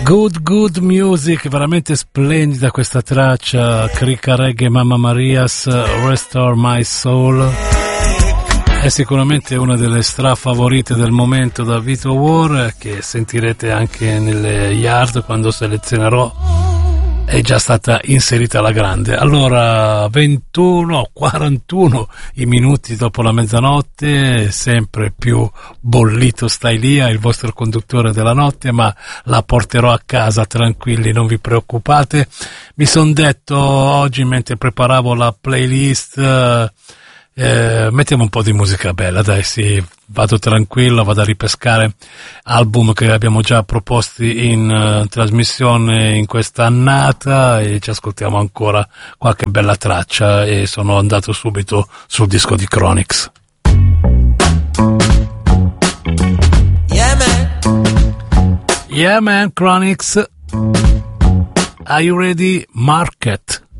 Good music, veramente splendida questa traccia. Cricca Reggae Mamma Marias, Restore My Soul. È sicuramente una delle strafavorite del momento da Vito War, che sentirete anche nelle yard quando selezionerò. È già stata inserita alla grande. Allora, 41 i minuti dopo la mezzanotte, sempre più bollito stai lì, il vostro conduttore della notte, ma la porterò a casa, tranquilli, non vi preoccupate. Mi son detto oggi, mentre preparavo la playlist, mettiamo un po' di musica bella, dai, sì, vado tranquillo, vado a ripescare album che abbiamo già proposti in trasmissione in questa annata e ci ascoltiamo ancora qualche bella traccia, e sono andato subito sul disco di Chronix. Yeah man, Chronix. Are you ready? Market.